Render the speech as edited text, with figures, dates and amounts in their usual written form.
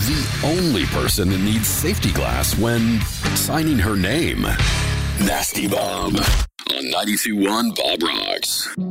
the only person that needs safety glass when signing her name. Nasty Bob on 92.1 Bob Rocks.